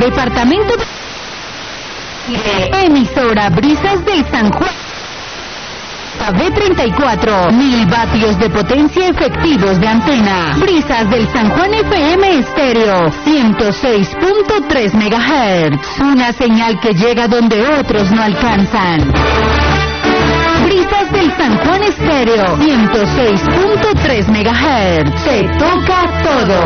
departamento de... Emisora Brisas del San Juan. B34, 1000 vatios de potencia efectivos de antena. Brisas del San Juan FM Estéreo, 106.3 MHz. Una señal que llega donde otros no alcanzan. Brisas del San Juan Estéreo, 106.3 MHz. Se toca todo.